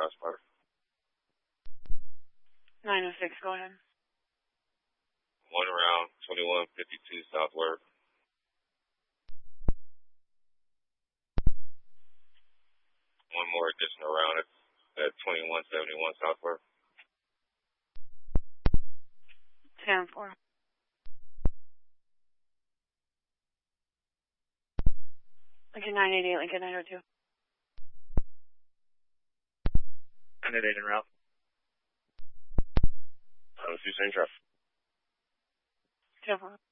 crossbar. 906, go ahead. One around 2152 southward. One more additional round at 2171 southward. 10-4. Lincoln 988, Lincoln 902. 988 en route. 2 same traffic. 10-4.